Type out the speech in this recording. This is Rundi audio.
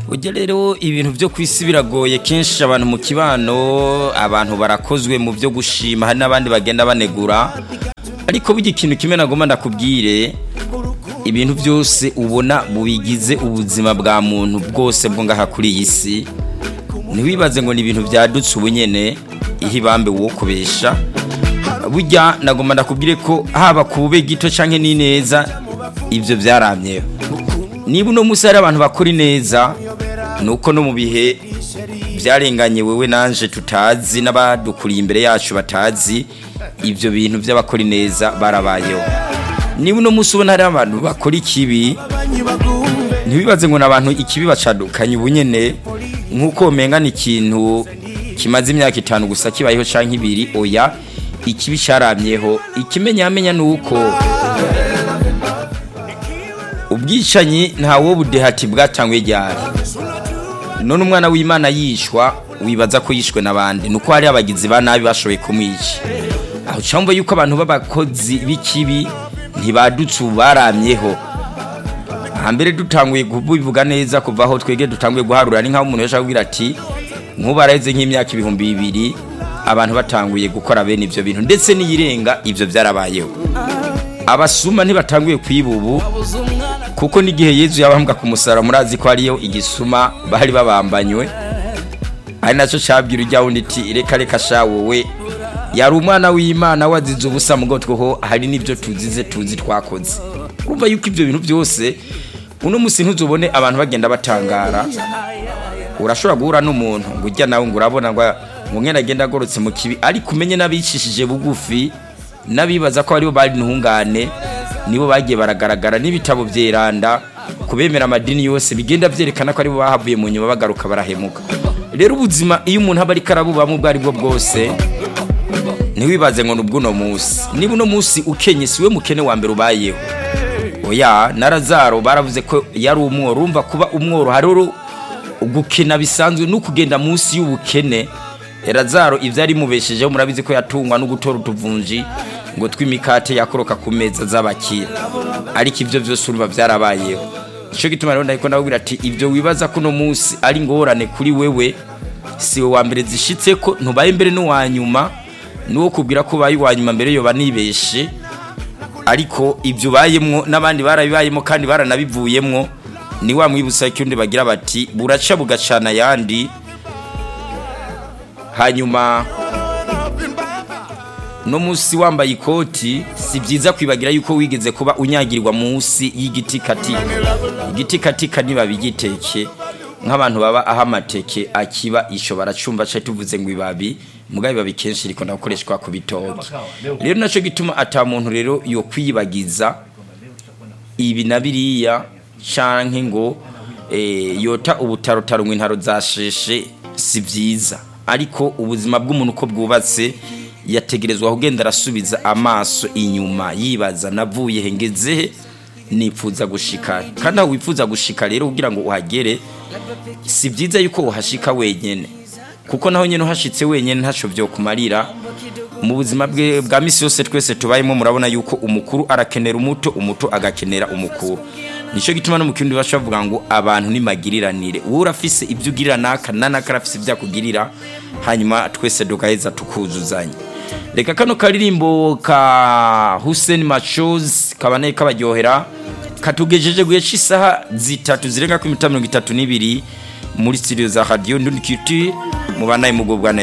ujya rero ibintu byo kwisi biragoye kenshi abantu mu kibano abantu barakozwe mu byo gushima hari n'abandi bagenda banegura ariko bijya ikintu kimwe nagomba ndakubwire ibintu byose ubona bubigize ubuzima bwa muntu bwose bwo ngaha kuri iyi si ntiwibaze ngo ni ibintu byadutse ubunyene ihibambe wo kubesha burya nagomba ndakubwire ko haba kubube gito canke ni neza ivyo byaramyeho niba uno musi hari abantu bakora neza nuko no mu bihe byarenganye wewe nanje tutazi n'abadukuriye imbere yacu batazi ivyo bintu by'abakora neza barabayeho niba uno musi ubona hari abantu bakora ikibi ntibibaze ngo nabantu ikibi bacadukanye ubunyene nkuko mengana ikintu kimaze imyaka 5 gusa kibayeho canke 2 oya ikibi caramyeho ikimenyamenya nuko ubwicanyi ntawo budehati bwatanguye ryari none umwana w'Imana yishwa wibaza ko yishwe nabandi nuko hari abagizi ba nabi bashoboye kumwica aho cyangwa yuko abantu b'abakozi b'ikibi ntibadutse baramyeho hambere dutanguye kubivuga neza kuva aho twege dutanguye guharura ni nkaho umuntu yashaka kugira ati nkubareze nk'imyaka 2000 abantu batanguye gukora bene ivyo bintu ndetse niyirenga ivyo byarabayeho abasuma ntibatanguye kwibubu kuko nigihe Yezu yabambwa ku musara murazi ko ariyo igisuma bari babambanywe ari naco cyabwira ujya wundi iti reka sha wowe yari umwana w'Imana wazize ubusa mu gotweho hari nivyo tuzi twakoze kumva yuko ivyo bintu byose uno musi ntuzubone abantu bagenda batangara urashobora guhura n'umuntu ngo ujya nawe ngo urabona ngo ngena agenda agorotse mu kibi ari kumenye nabicishije bugufi nabibaza ko aribo bari ntungane nibo bagiye baragaragara n'ibitabo byeranda kubemera amadini yose bigenda byerekana ko aribo bahavuye mu nyuma bagaruka barahemuka rero ubuzima iyo umuntu aba ari karabubamo bwari bwo bwose ntiwibaze ngo nubwo musi niba uno musi ukenye siwe mukene wa mbere ubayeho oya na Lazaro baravuze ko yari umworo urumva kuba umworo haroro ugukena bisanzwe no kugenda munsi y'ubukene Lazaro ivyo ari mubeshejeho murabizi ko yatungwa no gutora utuvunji ngo twimikate yakoroka ku meza z'abakira ariko ivyo byose urumva byarabayeho ico gituma rero ndayiko ndabwira ati ivyo wibaza ko no munsi ari ngorane kuri wewe siwe wa mbere zishitse ko ntubaye mbere no wanyuma nuwo kubwira ko bayi wanyuma mbere yo banibeshe ariko ivyo bayemwo nabandi barabibayemo kandi baranabivuyemwo ni wa mwibutsa cyundi bagira bati buraca bugacana yandi hanyuma no musi wambaye ikoti si byiza kwibagira yuko wigeze kuba unyagirwa munsi y'igiti katika niba bigiteke nk'abantu baba ahamateke akiba ishobora cumba cyo tuvuze ngo ibabi mugabe babikenshi riko nakoreshwa ku bitoki rero naco gituma ata muntu rero yo kwibagiza ibi nabiriya canke ngo yota ubutarotaro nk'intaro zasheshe si byiza ariko ubuzima bw'umuntu ko bwubatse yategerezwa kugenda arasubiza amaso inyuma yibaza navuye hengeze nipfuza gushika kandi aho wifuza gushika rero kugira ngo uhagere si byiza yuko uhashika wenyene kuko naho nyene uhashitse wenyene ntaco byo kumarira mu buzima bwa misi yose twese tubayemo murabona yuko umukuru arakenera umuto agakenera umukuru nico gituma no mukindi bashavuga ngo abantu ni magiriranire urafise ibyo ugirira naka karafise ibyakugirira hanyuma twese dukaheza tukuzuzanya reka kano karirimbo ka Hussein Machozi kabane kabaryohera katugejeje guye cy'isaha 3 zirenga ku 32 muri studio za Radio Ndundi Culture mubanaye mugubwa